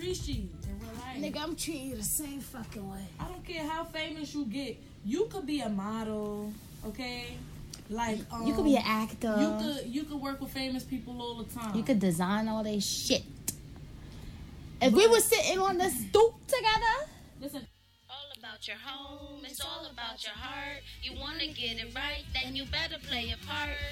she in real life? Nigga, I'm treating you the same fucking way. I don't care how famous you get. You could be a model, okay? Like you could be an actor. You could work with famous people all the time. You could design all this shit. If we were sitting on the stoop together, listen. All about your home, it's all about your heart. You wanna get it right, then you better play a part.